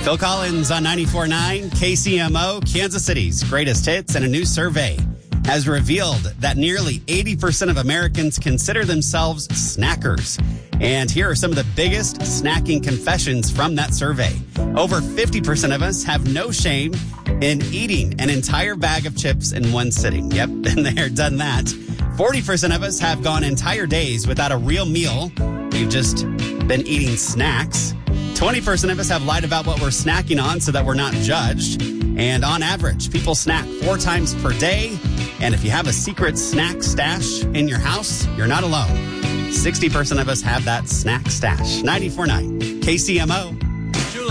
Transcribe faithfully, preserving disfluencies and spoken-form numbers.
Phil Collins on ninety-four point nine K C M O, Kansas City's greatest hits, and a new survey has revealed that nearly eighty percent of Americans consider themselves snackers. And here are some of the biggest snacking confessions from that survey. Over fifty percent of us have no shame in eating an entire bag of chips in one sitting. Yep, been there, done that. forty percent of us have gone entire days without a real meal. We've just been eating snacks. twenty percent of us have lied about what we're snacking on so that we're not judged. And on average, people snack four times per day. And if you have a secret snack stash in your house, you're not alone. sixty percent of us have that snack stash. ninety-four point nine K C M O.